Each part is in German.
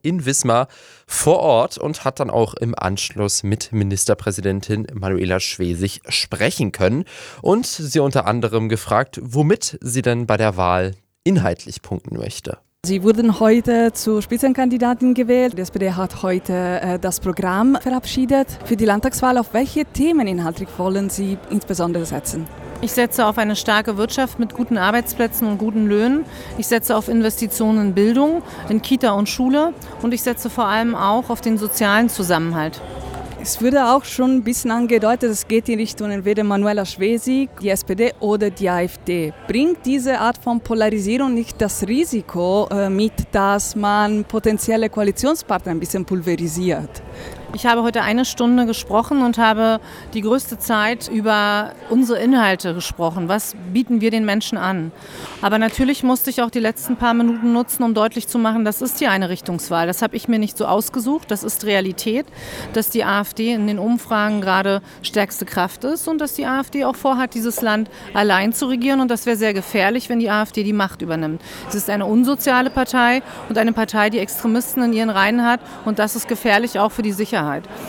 in Wismar vor Ort und hat dann auch im Anschluss mit Ministerpräsidentin Manuela Schwesig sprechen können und sie unter anderem gefragt, womit sie denn bei der Wahl inhaltlich punkten möchte. Sie wurden heute zur Spitzenkandidatin gewählt. Die SPD hat heute das Programm verabschiedet. Für die Landtagswahl, auf welche Themen inhaltlich wollen Sie insbesondere setzen? Ich setze auf eine starke Wirtschaft mit guten Arbeitsplätzen und guten Löhnen. Ich setze auf Investitionen in Bildung, in Kita und Schule und ich setze vor allem auch auf den sozialen Zusammenhalt. Es wurde auch schon ein bisschen angedeutet, es geht in Richtung entweder Manuela Schwesig, die SPD oder die AfD. Bringt diese Art von Polarisierung nicht das Risiko mit, dass man potenzielle Koalitionspartner ein bisschen pulverisiert? Ich habe heute 1 Stunde gesprochen und habe die größte Zeit über unsere Inhalte gesprochen. Was bieten wir den Menschen an? Aber natürlich musste ich auch die letzten paar Minuten nutzen, um deutlich zu machen, das ist hier eine Richtungswahl. Das habe ich mir nicht so ausgesucht. Das ist Realität, dass die AfD in den Umfragen gerade stärkste Kraft ist und dass die AfD auch vorhat, dieses Land allein zu regieren. Und das wäre sehr gefährlich, wenn die AfD die Macht übernimmt. Es ist eine unsoziale Partei und eine Partei, die Extremisten in ihren Reihen hat. Und das ist gefährlich auch für die Sicherheit.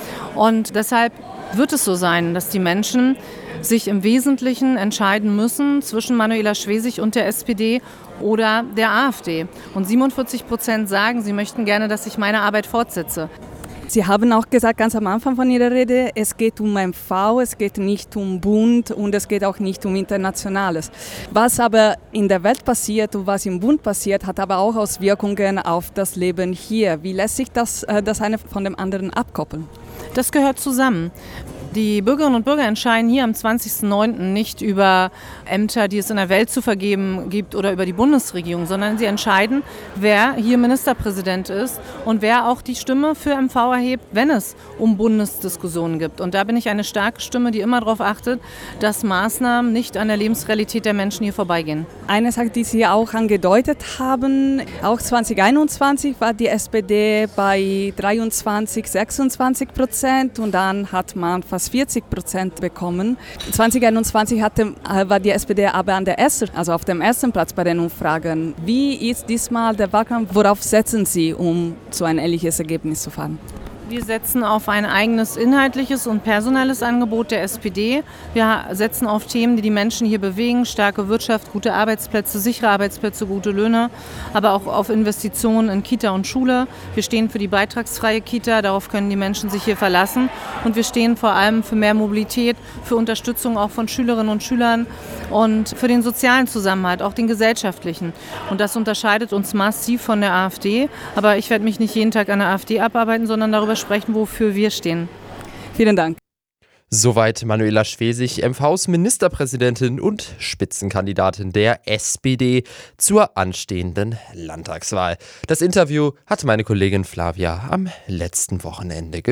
Und deshalb wird es so sein, dass die Menschen sich im Wesentlichen entscheiden müssen zwischen Manuela Schwesig und der SPD oder der AfD. Und 47% sagen, sie möchten gerne, dass ich meine Arbeit fortsetze. Sie haben auch gesagt, ganz am Anfang von Ihrer Rede, es geht um MV, es geht nicht um Bund und es geht auch nicht um Internationales. Was aber in der Welt passiert und was im Bund passiert, hat aber auch Auswirkungen auf das Leben hier. Wie lässt sich das eine von dem anderen abkoppeln? Das gehört zusammen. Die Bürgerinnen und Bürger entscheiden hier am 20.09. nicht über Ämter, die es in der Welt zu vergeben gibt oder über die Bundesregierung, sondern sie entscheiden, wer hier Ministerpräsident ist und wer auch die Stimme für MV erhebt, wenn es um Bundesdiskussionen gibt. Und da bin ich eine starke Stimme, die immer darauf achtet, dass Maßnahmen nicht an der Lebensrealität der Menschen hier vorbeigehen. Eine Sache, die Sie auch angedeutet haben, auch 2021 war die SPD bei 23-26% und dann hat man fast 40% bekommen. 2021 war die SPD aber auf dem ersten Platz bei den Umfragen. Wie ist diesmal der Wahlkampf? Worauf setzen Sie, um so ein ähnliches Ergebnis zu fahren? Wir setzen auf ein eigenes inhaltliches und personelles Angebot der SPD. Wir setzen auf Themen, die die Menschen hier bewegen, starke Wirtschaft, gute Arbeitsplätze, sichere Arbeitsplätze, gute Löhne, aber auch auf Investitionen in Kita und Schule. Wir stehen für die beitragsfreie Kita, darauf können die Menschen sich hier verlassen. Und wir stehen vor allem für mehr Mobilität, für Unterstützung auch von Schülerinnen und Schülern und für den sozialen Zusammenhalt, auch den gesellschaftlichen. Und das unterscheidet uns massiv von der AfD. Aber ich werde mich nicht jeden Tag an der AfD abarbeiten, sondern darüber sprechen, wofür wir stehen. Vielen Dank. Soweit Manuela Schwesig, MVs Ministerpräsidentin und Spitzenkandidatin der SPD zur anstehenden Landtagswahl. Das Interview hat meine Kollegin Flavia am letzten Wochenende geführt.